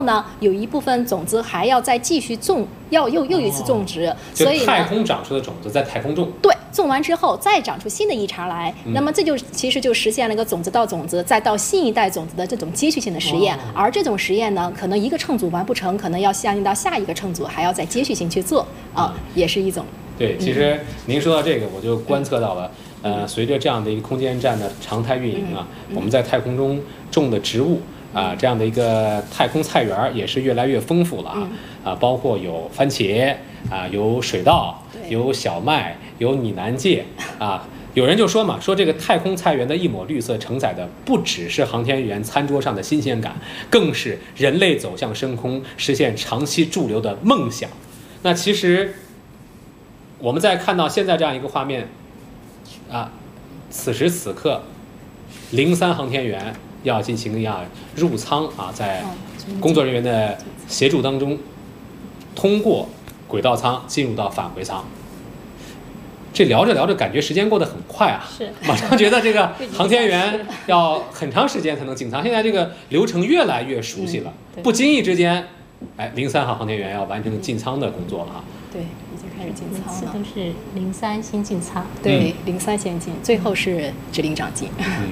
呢，有一部分种子还要再继续种，又一次种植，所以太空长出的种子在太空种。 对，种完之后再长出新的一茬来，那么这就其实就实现了一个种子到种子再到新一代种子的这种接续性的实验。而这种实验呢，可能一个乘组完不成，可能要相应到下一个乘组还要再接续性去做也是一种。 对，其实您说到这个，我就观测到了，随着这样的一个空间站的常态运营我们在太空中种的植物。这样的一个太空菜园也是越来越丰富了包括有番茄有水稻，有小麦，有拟南芥有人就说嘛，说这个太空菜园的一抹绿色承载的不只是航天员餐桌上的新鲜感，更是人类走向深空、实现长期驻留的梦想。那其实我们在看到现在这样一个画面此时此刻03航天员要进行入舱在工作人员的协助当中，通过轨道舱进入到返回舱。这聊着聊着，感觉时间过得很快是， 马上觉得这个航天员要很长时间才能进舱。现在这个流程越来越熟悉了，不经意之间，03号航天员要完成进舱的工作了对，已经开始进舱了。 都是03先进舱。 对，03先进，最后是指令长进。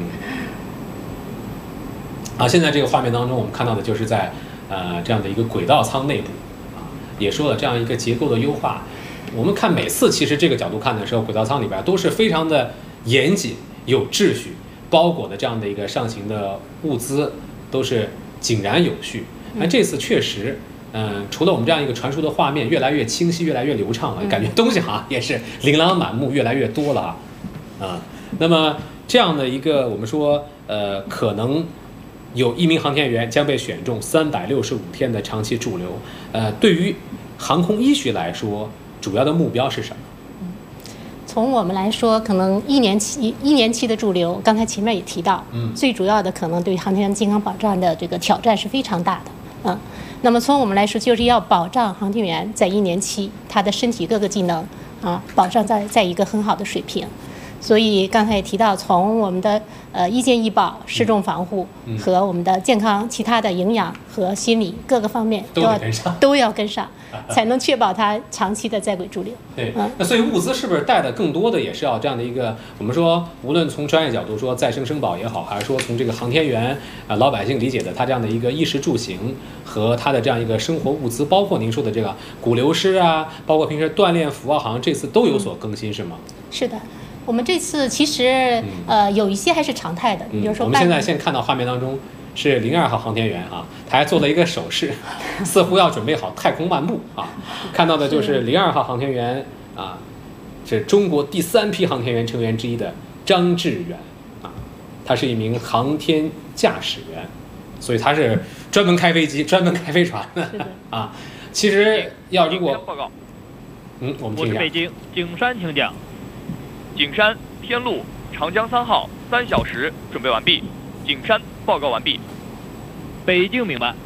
现在这个画面当中，我们看到的就是在这样的一个轨道舱内部也说了这样一个结构的优化。我们看每次其实这个角度看的时候，轨道舱里边都是非常的严谨、有秩序，包裹的这样的一个上行的物资都是井然有序。这次确实，除了我们这样一个传输的画面越来越清晰、越来越流畅了，感觉东西也是琳琅满目，越来越多了那么这样的一个我们说可能有1名航天员将被选中365天的长期驻留。对于航空医学来说，主要的目标是什么？ 从我们来说，可能一年期的驻留，刚才前面也提到，最主要的可能对航天员健康保障的这个挑战是非常大的。那么从我们来说，就是要保障航天员在1年期他的身体各个技能保障在一个很好的水平。所以刚才也提到，从我们的医健医保、失重防护和我们的健康、其他的营养和心理各个方面都要跟上，才能确保他长期的在轨驻留。 对，那所以物资是不是带的更多的也是要这样的一个，我们说无论从专业角度说再生生保也好，还是说从这个航天员老百姓理解的他这样的一个衣食住行和他的这样一个生活物资，包括您说的这个骨流师包括平时锻炼服好像这次都有所更新，是吗？ 是的。我们这次其实有一些还是常态的，比如说我们现在看到画面当中是02号航天员他还做了一个手势，似乎要准备好太空漫步看到的就是02号航天员是中国第3批航天员成员之一的张志远他是一名航天驾驶员，所以他是专门开飞机、专门开飞船的其实如果报告， 我们听一下。 我是北京景山，请讲。景山天路长江3号3小时准备完毕。景山报告完毕。北京明白。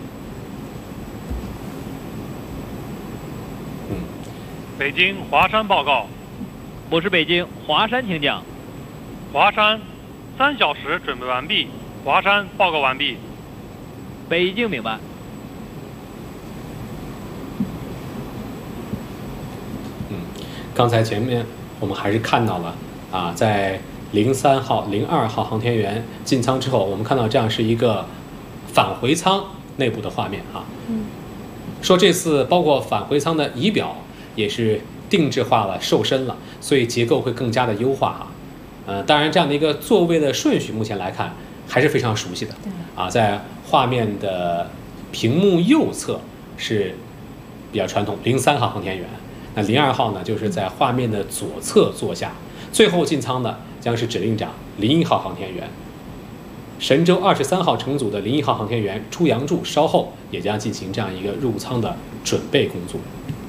北京华山报告。 我是北京华山，请讲。 华山3小时准备完毕。华山报告完毕。 北京明白。 刚才前面我们还是看到了在03号、02号航天员进舱之后，我们看到这样是一个返回舱内部的画面说这次包括返回舱的仪表也是定制化了、瘦身了，所以结构会更加的优化当然这样的一个座位的顺序目前来看还是非常熟悉的在画面的屏幕右侧是比较传统03号航天员，那02号呢就是在画面的左侧坐下，最后进舱的将是指令长01号航天员。神舟23号乘组的01号航天员朱杨柱稍后也将进行这样一个入舱的准备工作。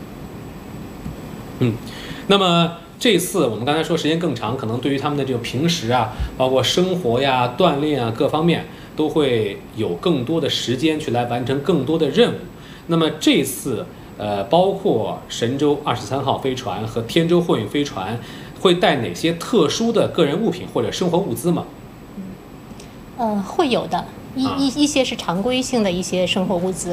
那么这次我们刚才说时间更长，可能对于他们的这个平时包括生活锻炼各方面都会有更多的时间去来完成更多的任务。那么这次包括神舟23号飞船和天舟货运飞船会带哪些特殊的个人物品或者生活物资吗？ 会有的。 一些是常规性的一些生活物资。